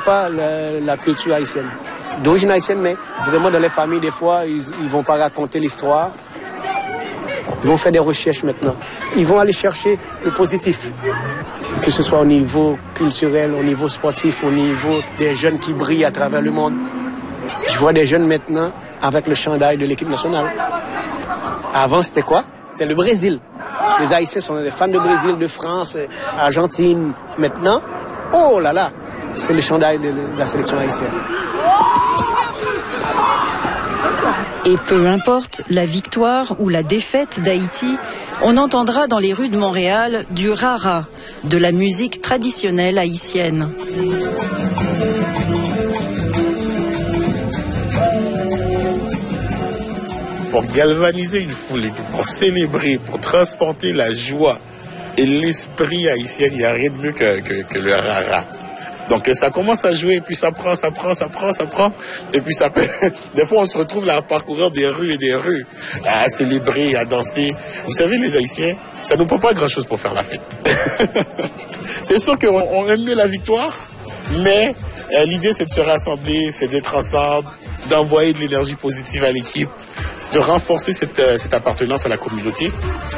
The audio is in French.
pas la culture haïtienne. D'origine haïtienne, mais vraiment dans les familles, des fois, ils vont pas raconter l'histoire. Ils vont faire des recherches maintenant. Ils vont aller chercher le positif. Que ce soit au niveau culturel, au niveau sportif, au niveau des jeunes qui brillent à travers le monde. Je vois des jeunes maintenant avec le chandail de l'équipe nationale. Avant, c'était quoi? C'était le Brésil. Les Haïtiens sont des fans de Brésil, de France, Argentine. Maintenant, oh là là, c'est le chandail de la sélection haïtienne. Et peu importe la victoire ou la défaite d'Haïti, on entendra dans les rues de Montréal du rara, de la musique traditionnelle haïtienne. Pour galvaniser une foule, et pour célébrer, pour transporter la joie et l'esprit haïtien, il n'y a rien de mieux que le rara. Donc ça commence à jouer, et puis ça prend, et puis ça peut... Des fois on se retrouve là à parcourir des rues et des rues, à célébrer, à danser. Vous savez, les Haïtiens, ça ne nous prend pas grand-chose pour faire la fête. C'est sûr qu'on aime mieux la victoire, mais l'idée c'est de se rassembler, c'est d'être ensemble, d'envoyer de l'énergie positive à l'équipe, de renforcer cette appartenance à la communauté.